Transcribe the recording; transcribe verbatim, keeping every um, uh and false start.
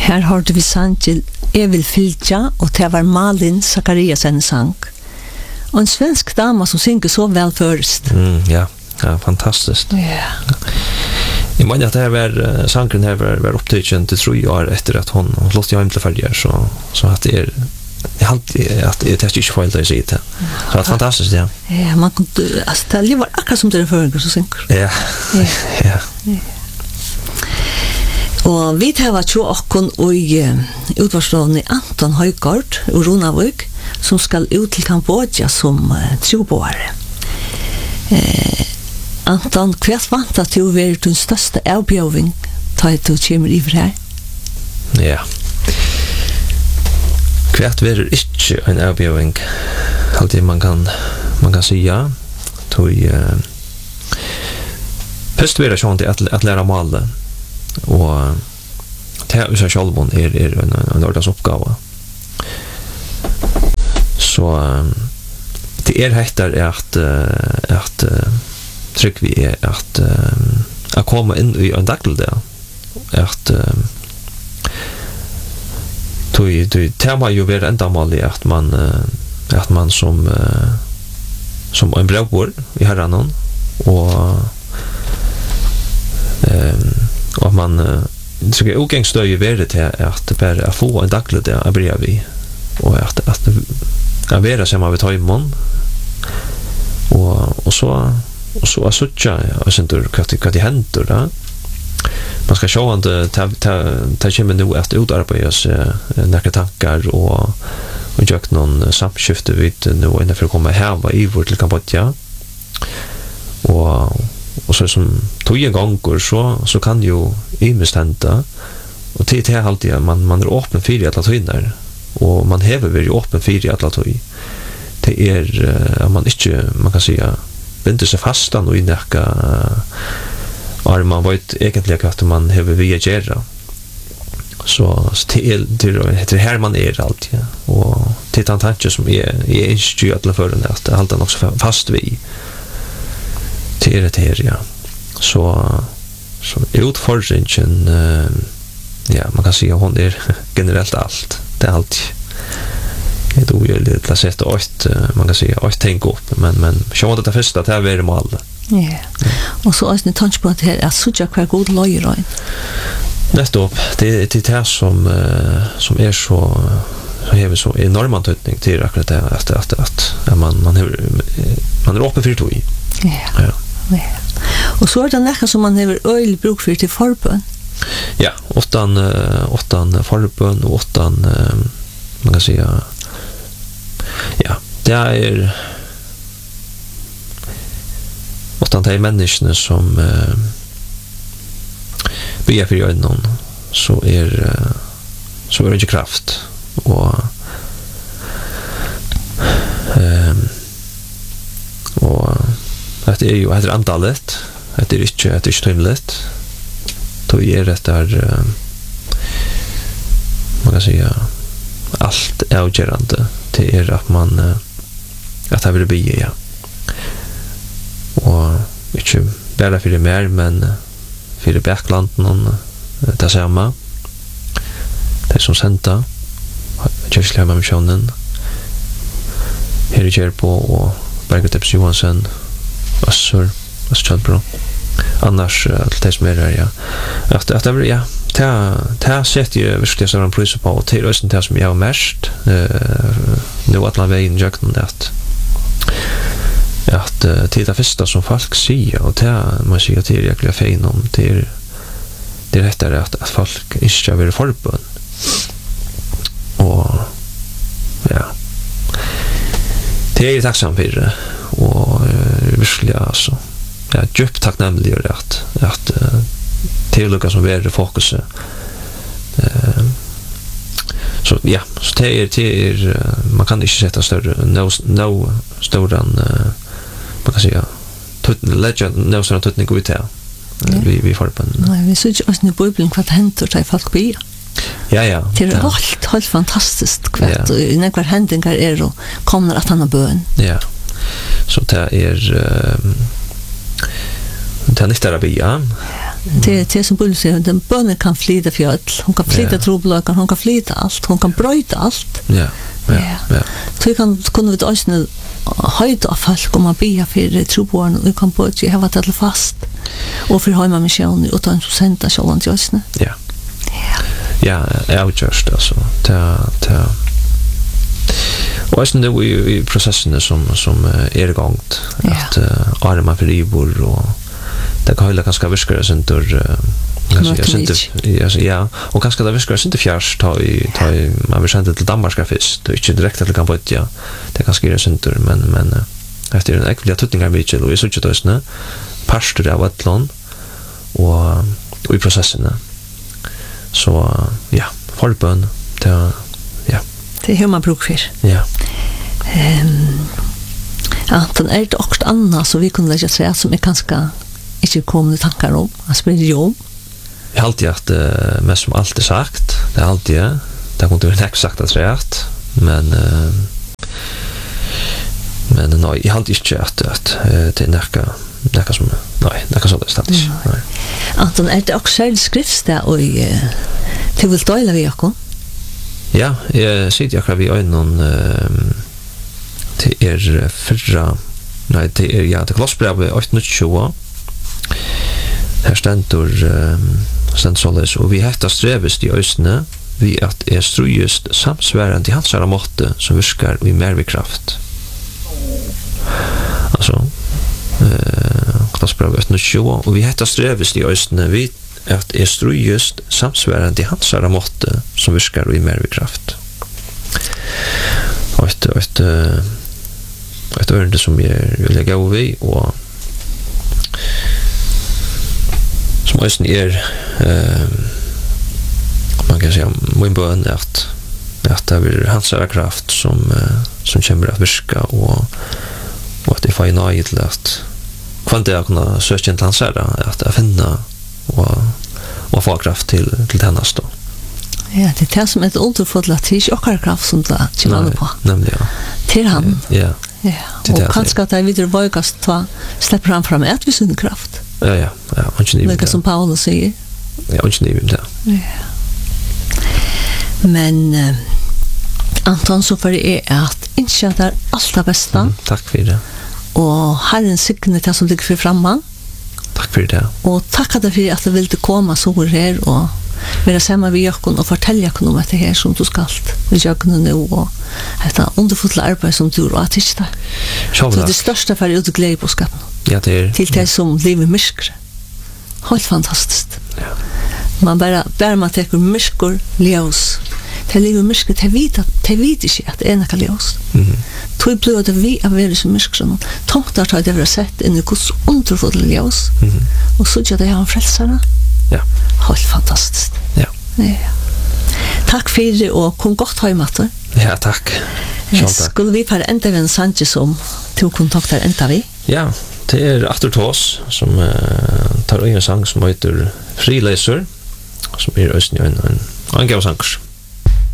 Her hørte vi sang til Jeg vil fylja, og det var Malin Zacharias en sang. Og en svensk dama som synger så vel først. Mm, ja, ja, fantastiskt. Ja. Jag menar att det här var sanken här var, var upptäckt till tre år efter att hon hon låst hem till följer så så att det är jag alltid att det är inte fel att säga det. Så att fantastiskt ja. Ja, man kunde alltså det var akkurat som det förr så synker. Ja. Ja. Ja. Ja. Og vi tar jo okkon og utvarslovne Anton Højgaard og Ronavik, som skal ut til Kambodja som uh, troboere. Eh, Anton, hva vant at du er den største avbjøving da du kommer i her? Ja. Hva er ikke en avbjøving? Alltid man kan, man kan si ja. Tog, uh, først vil jeg sånn til at, at lære å male. Og det her usar sjálvun er, er en, en ordens oppgave. Så det er hettar at, at trygg vi er at å komme inn i en daglig at det må jo være enda malig at man at man som som en brevbord i herranen og og at man så jag utgångsstøy i verdet til at bare å få en daglig det er brev i og at at å være sammen med tøymon og, og så og så er suttja og sentur hva det hender da man skal se at det kommer nå at utarbeides nekker tankar og og gjør noen samskifte vidt nå innenfor å komme heva i vår til Kambodja og och så som tog en gånger så så kan ju investenta och till till alltid man man är öppen för att ta in där och man häver väl öppen för att ta in det är uh, man inte man kan säga binder sig fast och innerka och man vet egentligen att man häver via gera så till till det här man är alltid och till en tanke som är är inte att för den att hålla också fast vid till det här ja så så utfordringen uh, ja man kan säga hon är generellt allt det är allt det är ju lite att sätta åt man kan säga åt tänka upp men men så att det första att det är mål ja yeah. Och så är det tanke på att det är så jag kvar god lojal nästa upp det det är som uh, som är så så har vi så enorm antydning till akkurat det att att att man man har man är öppen för det ja ja ja. Och så är det näka som man har öl bruk för till förbön. Ja, åttan uh, åttan förbön och åttan uh, man kan säga ja, det är åttan de människorna som uh, ber för ögonen så är uh, så är det inte kraft och um, och att det är ju heter antalet att det är inte att det är strimligt då är det där man kan säga allt avgörande det är att man att det vill bli ja och inte bara för det mer men för det backlanden det samma det som sända just lämna missionen här är på och Bergatips Johansson Assur, Assur bra. Annars allt det som är där, ja. Att, att det är, ja, det här sätter ju verkligen sådan pris på och till det som jag har mest nu att man vägen jökten det att att till det första som folk säger och det man säger till jäkla fin om till det rättare att, att folk inte vill förbund och ja det är ju tacksam för det och uh, virkelig alltså jag är djupt tacknämlig över att att uh, teologer som är fokuset uh, så ja så det är, det är uh, man kan inte sätta större no, no större uh, man kan säga legend no större tutning ut här uh, vi, vi får på nej vi ser ju också i Bibeln vad händer till folk be ja ja det är helt helt fantastiskt kvart och när kvar händingar är och kommer att han har bön ja så det är uh, det är inte terapi ja Det det som Bull säger, den bönen kan flyta fjäll. Hon kan flyta Ja. trobolagar, hon kan flyta allt, hon kan bryta allt. Ja. Ja. Ja. Så kan kunna vi också höjda av folk om att be för trobolagarna och kan på att jag har det fast. Och för hemma missionen och ta sända själva till oss. Ja. Ja, jag just alltså. Ta ta. Och sen det vi i processen som som är igång att arma för ibor och det kan hela ganska viskare center kanske jag sen ja och kanske det viskare center fjärs ta i ta i man vill sända till Danmark fisk det är inte direkt att det kan på ja det kan skriva center men men efter en ekviga tutningar Mitchell och så tjuta ösna pastor av Atlant och och i processen så ja folkbön det ja det är hur man brukar ja ehm ja den är det också annat så vi kunde lägga säga som är ganska inte kommer tankar om att spela jobb. Jag har alltid haft uh, mest som allt är sagt. Det är alltid, det har inte varit exakt att säga men uh, men nej, jag har alltid inte sagt att uh, det är näka, näka som, nej, näka så det är stans. Mm. Nej. Anton, är det också särskilt skriftsdag och uh, till vill dela vi också? Ja, jag sitter jag vid ögonen uh, till er förra, nej, till er, ja, till Klossbrevet åtta tjugo. Her stendur um, stend således, og vi hetta strevest i øysene, vi at er strujest samsværende i hansara måtte som virkar i mervikraft. Altså, uh, Klossbrevet åtta tjugo, og vi hetta strevest i øysene, vi at er strujest samsværende i hansara måtte som virkar i mervikraft. Og et, et, et ørende som jeg vil legge av vi, og som östen är eh man kan säga min bön är att att det blir hans kraft som uh, som kommer att virka och och att det får en till att kvant jag kunna söka en lansera att att finna och och få kraft till till hennes då. Ja, det är det som är ett underfullt tis och kraft som det kommer på. Nämligen ja. Till han. Ja. Ja. Och kanske att det vidare vågas ta släpper han fram ett vid sin kraft. Ja, ja, ja, inte ni. Det som Paulus säger. Ja, inte ni det. Ja. Men uh, Anton så för det är att inte att det är allt det bästa. Mm, tack för det. Och Herren signet det som ligger för framman. Tack för det. Och tack att det för att du vill komma så här och vara samman vid Jakob och fortälja om att det här som du ska vi Jakob nu och detta underfullt arbete som du har att hitta. Så det största för ut glädje på skapen. Ja, det är till det som lever myskre. Helt fantastiskt. Ja. Man bara bara man tar myskor ljus. Det lever myskre det vet att det vet inte att det är något ljus. Mhm. Tog blod att vi är väldigt så myskre. Tomtar tar det vara sett in i Guds underfullt ljus. Mhm. Och så att det har en frälsare. Ja. Helt fantastiskt. Ja. Ja. Tack för det och kom gott hem åter. Ja, tack. Själv tack. Skulle vi för ända en Sanchez som till kontakter ända vi? Ja, det är Arthur Tås som uh, tar en sang som heter Friläser som är östen en en en gav sang.